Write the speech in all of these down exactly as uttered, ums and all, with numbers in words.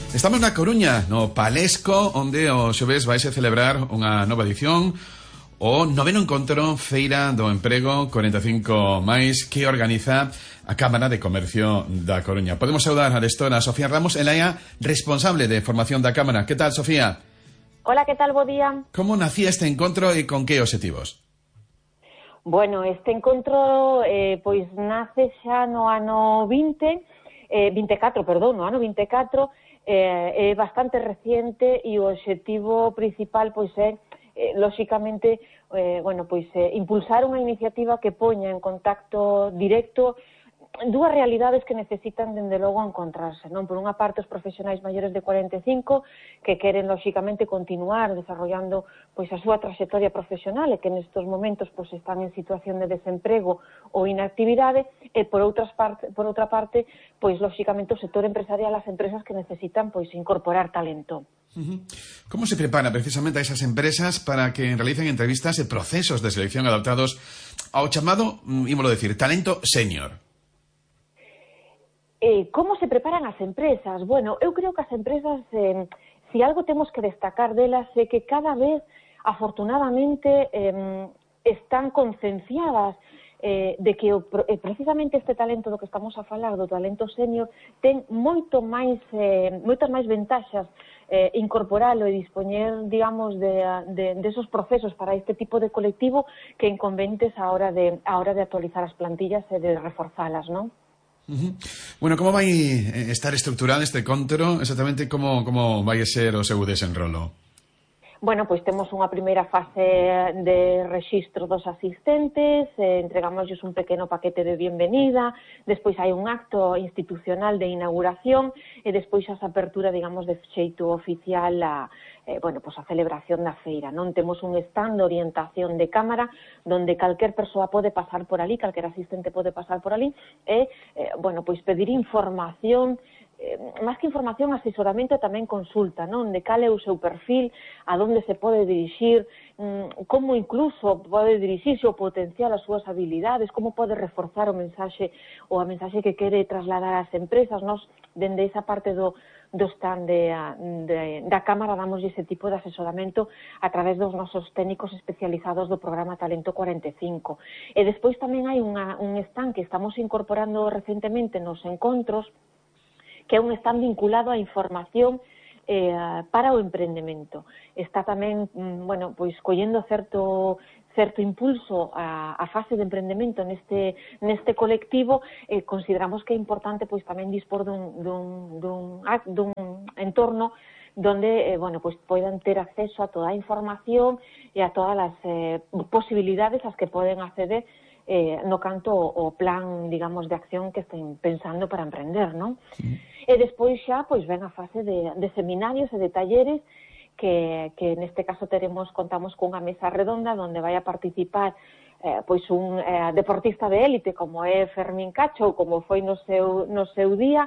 Estamos na Coruña, no Palesco, onde o xoves vaise celebrar unha nova edición, o noveno encontro Feira do Emprego corenta e cinco máis, que organiza a Cámara de Comercio da Coruña. Podemos saudar a gestora Sofía Ramos, ela é a responsable de formación da Cámara. Que tal, Sofía? Hola, que tal, bo día? Como nacía este encontro e con que obxectivos? Bueno, este encontro eh, pois nace xa no ano vinte, eh, vinte e catro, perdón, no ano vinte e catro, eh, é bastante reciente e o obxectivo principal pois é, eh, lóxicamente, eh, bueno, pois eh, impulsar unha iniciativa que poña en contacto directo dúas realidades que necesitan, dende logo, encontrarse, non? Por unha parte, os profesionais maiores de cuarenta e cinco que queren, lóxicamente, continuar desarrollando pois a súa traxectoria profesional e que nestes momentos pois están en situación de desemprego ou inactividade, e por outras parte, por outra parte, pois lóxicamente o sector empresarial, as empresas que necesitan pois incorporar talento. Uh-huh. Como se prepara precisamente a esas empresas para que realicen entrevistas e procesos de selección adaptados ao chamado, ímolo decir, talento senior? Eh, como se preparan as empresas? Bueno, eu creo que as empresas, eh, si algo temos que destacar delas, é que cada vez, afortunadamente, eh, están concienciadas eh, de que o, eh, precisamente este talento do que estamos a falar, do talento senior, ten moito máis, eh, moitas máis ventaxas eh, incorporalo e dispoñer, digamos, de, de, de esos procesos para este tipo de colectivo que inconvenientes a hora de, a hora de actualizar as plantillas e de reforzalas, non? Uh-huh. Bueno, como vai estar estructurado este encontro? Exactamente como, como vai ser o seu desenrolo? Bueno, pois temos unha primeira fase de rexistro dos asistentes, eh, entregamosles un pequeno paquete de bienvenida, despois hai un acto institucional de inauguración e despois a apertura, digamos, de xeito oficial a, eh, bueno, pois a celebración da feira, non? Temos un stand de orientación de cámara donde calquer persoa pode pasar por ali, calquer asistente pode pasar por ali e, eh, bueno, pois pedir información, Eh, máis que información, asesoramento e tamén consulta, non? De cal é o seu perfil, a donde se pode dirixir, mm, como incluso pode dirixirse ou potenciar as súas habilidades, como pode reforzar o mensaxe ou a mensaxe que quere trasladar ás empresas. Nos, dende esa parte do, do stand de, de, da Cámara, damos ese tipo de asesoramento a través dos nosos técnicos especializados do programa Talento cuarenta e cinco. E despois tamén hai unha, un stand que estamos incorporando recentemente nos encontros, que é un stand vinculado á información eh, para o emprendemento. Está tamén, bueno, pois collendo certo certo impulso a, a fase de emprendemento neste neste colectivo, eh, consideramos que é importante pois tamén dispor dun, dun, dun, dun entorno donde, eh, bueno, pois poidan ter acceso a toda a información e a todas as eh, posibilidades ás que poden acceder eh, no canto o plan, digamos, de acción que estén pensando para emprender, non? Sí. E despois xa, pois, ven a fase de, de seminarios e de talleres que, que neste caso teremos, contamos cunha mesa redonda onde vai a participar eh, pois un eh, deportista de élite como é Fermín Cacho ou como foi no seu, no seu día,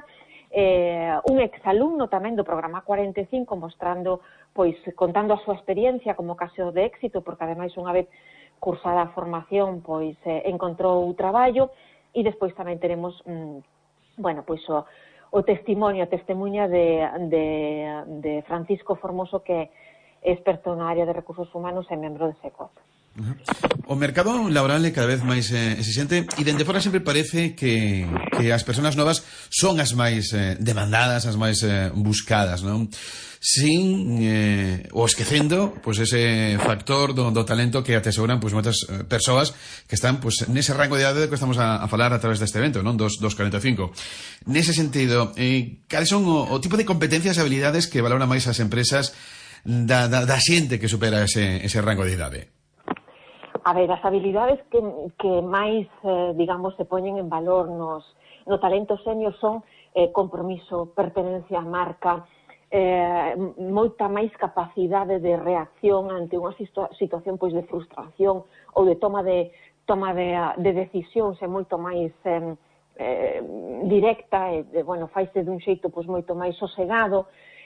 eh, un exalumno tamén do programa cuarenta e cinco mostrando, pois, contando a súa experiencia como caso de éxito, porque ademais unha vez cursada a formación, pois eh, encontrou traballo, e despois tamén teremos, mm, bueno, pois o, o testimonio, a testemunha de, de, de Francisco Formoso, que é experto na área de recursos humanos e membro de SECOT. Uh-huh. O mercado laboral é cada vez máis eh, exigente e dende fora sempre parece que, que as persoas novas son as máis eh, demandadas, as máis eh, buscadas, non? Sin eh, ou esquecendo pois ese factor do, do talento que atesoran pois moitas eh, persoas que están pois nese rango de idade que estamos a, a falar a través deste evento, non? Dos, dos cuarenta e cinco. Nese sentido, eh, cales son o, o tipo de competencias e habilidades que valoran máis as empresas da, da, da xente que supera ese, ese rango de idade? A ver, as habilidades que, que máis, eh, digamos, se poñen en valor nos, no talento senior son eh, compromiso, pertenencia á marca, eh, moita máis capacidade de reacción ante unha situa situación pois de frustración ou de toma de toma de, de decisións é moito máis eh, eh, directa e, de, bueno, faise dun xeito pois moito máis sosegado.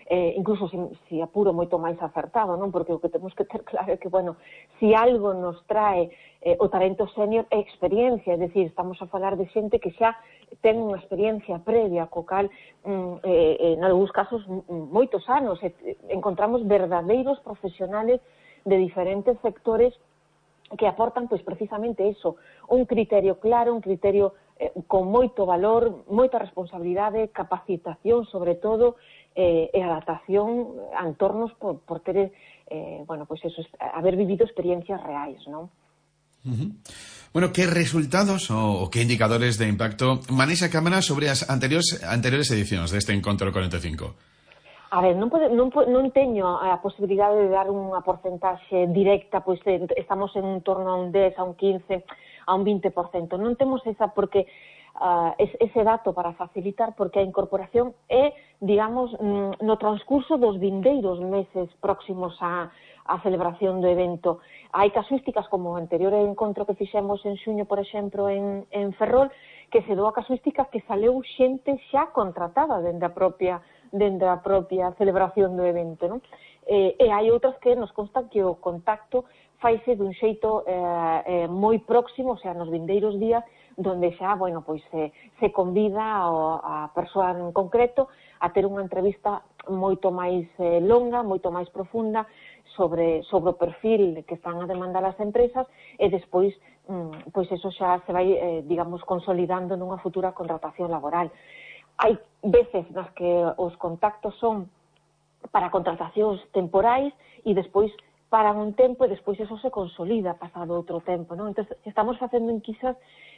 eh, incluso se si apuro moito máis acertado, non? Porque o que temos que ter claro é que, bueno, si algo nos trae eh, o talento senior é experiencia, é dicir, estamos a falar de xente que xa ten unha experiencia previa, co cal, mm, eh, en algúns casos, moitos anos, eh, encontramos verdadeiros profesionales de diferentes sectores que aportan, pois, precisamente iso, un criterio claro, un criterio eh, con moito valor, moita responsabilidade, capacitación, sobre todo, eh, e adaptación a entornos por, por ter, eh, bueno, pois eso, haber vivido experiencias reais, non? Uh-huh. Bueno, que resultados ou que indicadores de impacto manexa a Cámara sobre as anteriores, anteriores edicións deste Encontro cuarenta e cinco? A ver, non, pode, non, non teño a posibilidade de dar unha porcentaxe directa, pois estamos en un torno a un dez, a un quince, a un vinte por cento. Non temos esa porque uh, ese dato para facilitar, porque a incorporación é, digamos, no transcurso dos vindeiros meses próximos a, a celebración do evento. Hai casuísticas como o anterior encontro que fixemos en xuño, por exemplo, en, en Ferrol, que se dou a casuística que saleu xente xa contratada dende a propia dende a propia celebración do evento, non? Eh, e hai outras que nos constan que o contacto faise dun xeito eh, eh, moi próximo, o sea, nos vindeiros días, donde xa, bueno, pois se, se convida a, a persoa en concreto a ter unha entrevista moito máis eh, longa, moito máis profunda sobre, sobre o perfil que están a demandar as empresas e despois, mm, pois eso xa se vai, eh, digamos, consolidando nunha futura contratación laboral. Hai veces nas que os contactos son para contratacións temporais e despois paran un tempo e despois eso se consolida pasado outro tempo, non? Entón, estamos facendo enquisas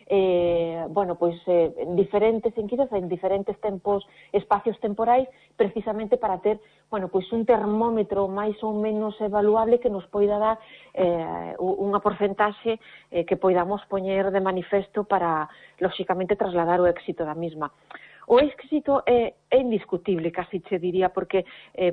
eh, bueno, pois eh, diferentes enquisas en diferentes tempos, espacios temporais, precisamente para ter, bueno, pois un termómetro máis ou menos evaluable que nos poida dar eh, unha porcentaxe eh, que poidamos poñer de manifesto para, lóxicamente, trasladar o éxito da misma. O éxito é, é indiscutible, casi che diría, porque eh,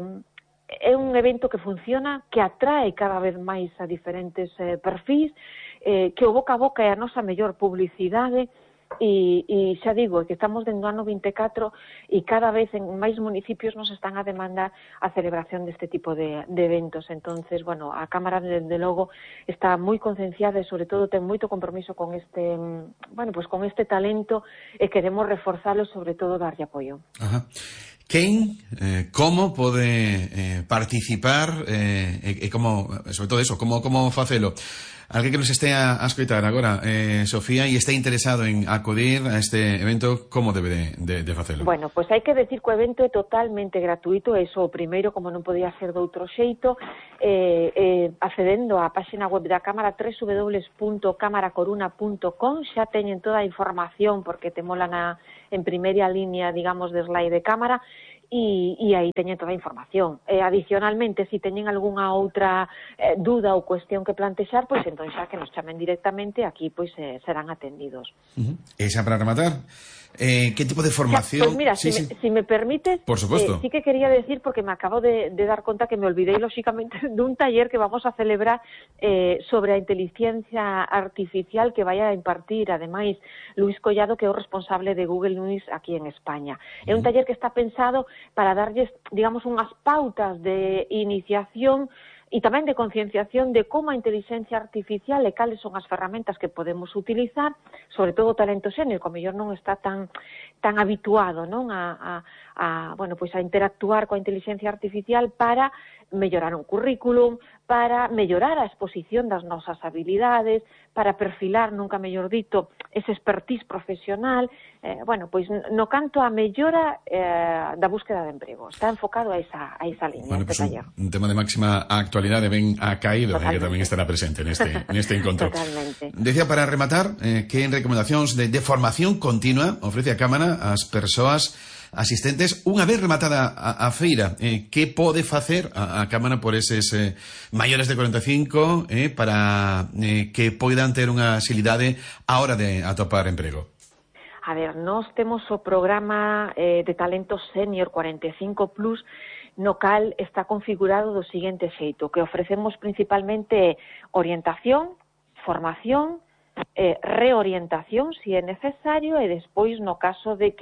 é un evento que funciona, que atrae cada vez máis a diferentes eh, perfis, eh, que o boca a boca é a nosa mellor publicidade, e, e xa digo, que estamos dentro do ano vinte e catro e cada vez en máis municipios nos están a demandar a celebración deste tipo de, de eventos. Entonces, bueno, a Cámara, desde logo, está moi concienciada e, sobre todo, ten moito compromiso con este, bueno, pues con este talento e queremos reforzalo, sobre todo, darlle apoio. Ajá. Quen, eh, como pode eh, participar eh, e, e como, sobre todo eso, como, como facelo? Alguén que nos este a, a escoitar agora, eh, Sofía, e este interesado en acudir a este evento, como debe de, de, de facelo? Bueno, pois hai que decir que o evento é totalmente gratuito, eso o primeiro, como non podía ser de outro xeito, eh, eh, accedendo á página web da Cámara, w w w punto cámara coruna punto com, xa teñen toda a información, porque te mola na, en primeira línea, digamos, de slide de Cámara, e, e aí teñen toda a información. E, adicionalmente, se si teñen algunha outra eh, duda ou cuestión que plantexar, pois entón xa que nos chamen directamente, aquí pois eh, serán atendidos. Uh-huh. E xa para rematar, eh, que tipo de formación? Pois mira, sí, si, sí. Me, si me permites, por supuesto. Eh, sí que quería decir, porque me acabo de, de dar conta que me olvidei, lóxicamente, dun taller que vamos a celebrar eh, sobre a inteligencia artificial que vai a impartir, ademais, Luis Collado, que é o responsable de Google News aquí en España. Uh-huh. É un taller que está pensado para darlles, digamos, unhas pautas de iniciación e tamén de concienciación de como a inteligencia artificial e cales son as ferramentas que podemos utilizar, sobre todo o talento senior, que ao mellor non está tan tan habituado, non, a, a, a bueno, pois a interactuar coa inteligencia artificial para mellorar un currículum, para mellorar a exposición das nosas habilidades, para perfilar, nunca mellor dito, ese expertise profesional, eh, bueno, pois no canto a mellora eh, da búsqueda de emprego. Está enfocado a esa, a esa línea, bueno, este pues taller. Un, un tema de máxima actualidade ben acaído, e que tamén estará presente neste, neste encontro. Totalmente. Decía, para rematar, eh, que en recomendacións de, de formación continua ofrece a Cámara ás persoas asistentes unha vez rematada a, a feira, eh, que pode facer a, a Cámara por eses eh, maiores de cuarenta e cinco eh, para eh, que poidan ter unha xilidade a hora de atopar emprego? A ver, nós temos o programa eh, de talento senior cuarenta e cinco plus, no cal está configurado do seguinte xeito, que ofrecemos principalmente orientación, formación, eh, reorientación, se é necesario, e despois, no caso de que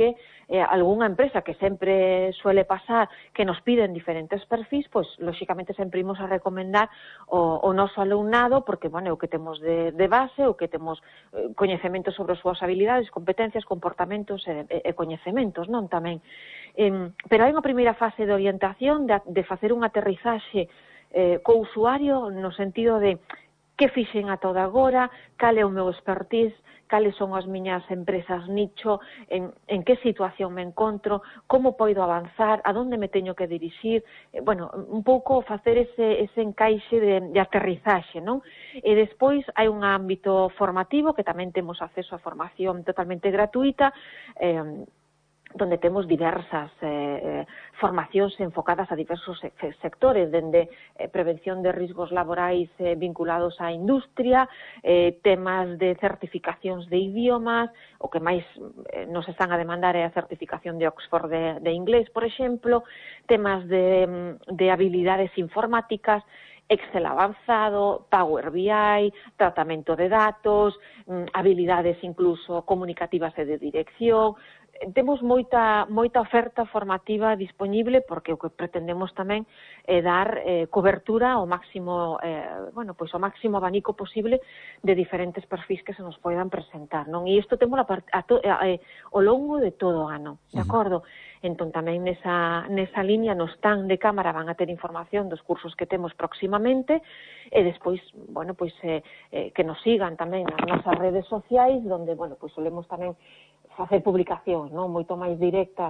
eh, algunha empresa que sempre suele pasar que nos piden diferentes perfis, pois, lóxicamente, sempre imos a recomendar o, o noso alumnado, porque, bueno, o que temos de, de base, o que temos eh, coñecementos sobre as súas habilidades, competencias, comportamentos e, e, e coñecementos, non, tamén. Eh, pero hai unha primeira fase de orientación, de, de facer un aterrizaxe eh, co usuario, no sentido de que fixen a toda agora, cal é o meu expertise, cales son as miñas empresas nicho, en, en que situación me encontro, como poido avanzar, a donde me teño que dirixir, eh, bueno, un pouco facer ese, ese encaixe de, de aterrizaxe, non? E despois hai un ámbito formativo, que tamén temos acceso a formación totalmente gratuita, eh, donde temos diversas eh, formacións enfocadas a diversos sectores, dende eh, prevención de riscos laborais eh, vinculados á industria, eh, temas de certificacións de idiomas, o que máis eh, nos están a demandar é a certificación de Oxford de, de inglés, por exemplo, temas de, de habilidades informáticas, Excel avanzado, Power B I, tratamento de datos, habilidades incluso comunicativas e de dirección. Temos moita moita oferta formativa disponible, porque o que pretendemos tamén é dar eh, cobertura ao máximo, eh, bueno, pois ao máximo abanico posible de diferentes perfis que se nos poidan presentar, non? E isto temos a, a, a, a, ao longo de todo o ano, de acordo? Entón tamén nesa, nesa liña no stand de cámara van a ter información dos cursos que temos próximamente, e despois, bueno, pois eh, eh, que nos sigan tamén nas nosas redes sociais, donde, bueno, pois solemos tamén facer publicacións, non, moito máis directas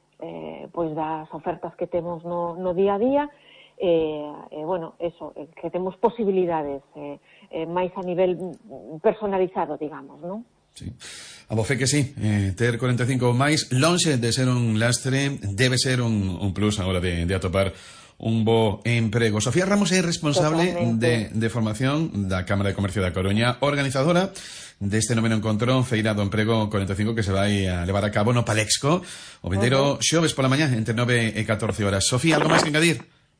eh, pois das ofertas que temos no, no día a día, e, eh, bueno, eso, eh, que temos posibilidades eh, eh, máis a nivel personalizado, digamos, non? Sí. A bofe que sí, eh, ter cuarenta e cinco máis lonxe de ser un lastre, debe ser un, un plus a hora de, de atopar un bo emprego. Sofía Ramos é responsable de, de formación da Cámara de Comercio da Coruña, organizadora deste noveno encontro Feira do Emprego cuarenta e cinco que se vai a levar a cabo no Palexco o vindeiro xoves pola mañá entre nove e catorce horas. Sofía, algo máis que engadir?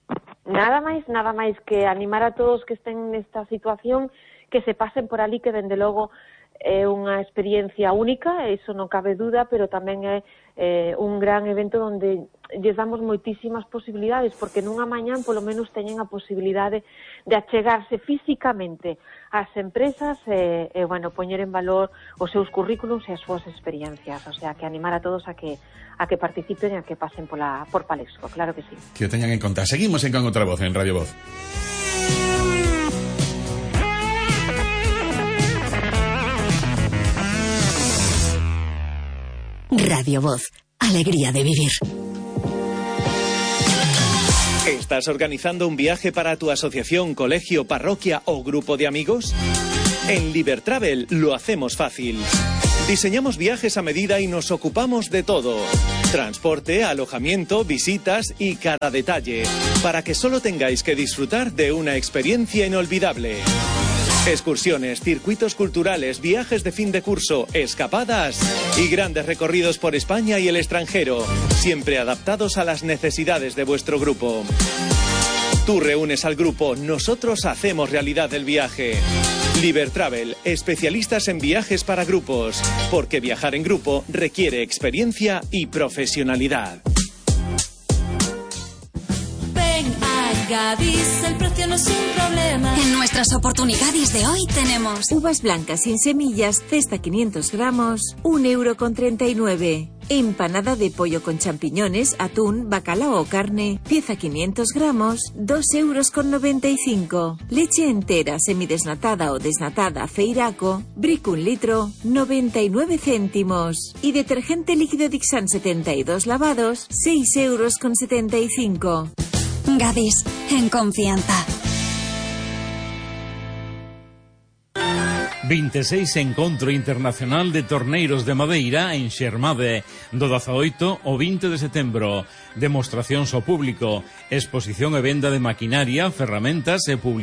Nada máis, nada máis que animar a todos que estén nesta situación, que se pasen por ali, que dende logo é unha experiencia única, iso non cabe duda, pero tamén é eh, un gran evento onde lles damos moitísimas posibilidades, porque nunha mañán polo menos teñen a posibilidade de achegarse físicamente ás empresas e, e bueno, poñer en valor os seus currículums e as súas experiencias, o sea, que animar a todos a que a que participen e a que pasen pola, por Palexco, claro que sí. Que o teñan en conta. Seguimos en Con Outra Voz, en Radio Voz. Radio Voz, alegría de vivir. ¿Estás organizando un viaje para tu asociación, colegio, parroquia o grupo de amigos? En Libertravel lo hacemos fácil. Diseñamos viajes a medida y nos ocupamos de todo. Transporte, alojamiento, visitas y cada detalle, para que solo tengáis que disfrutar de una experiencia inolvidable. Excursiones, circuitos culturales, viajes de fin de curso, escapadas y grandes recorridos por España y el extranjero, siempre adaptados a las necesidades de vuestro grupo. Tú reúnes al grupo, nosotros hacemos realidad el viaje. Libertravel, especialistas en viajes para grupos, porque viajar en grupo requiere experiencia y profesionalidad. Gadis, el precio no es un problema. En nuestras oportunidades de hoy tenemos uvas blancas sin semillas, cesta quinientos gramos, un euro con treinta y nueve. Empanada de pollo con champiñones, atún, bacalao o carne, pieza quinientos gramos, dos euros con noventa y cinco. Leche entera, semidesnatada o desnatada, Feiraco, brick un litro, noventa y nueve céntimos. Y detergente líquido Dixan setenta y dos lavados, seis euros con setenta y cinco. Gadis, en confianza. veintiséis Encontro Internacional de Torneiros de Madeira en Xermade, do dezaoito ao vinte de setembro. Demostracións ao público, exposición e venda de maquinaria, ferramentas e publicidade.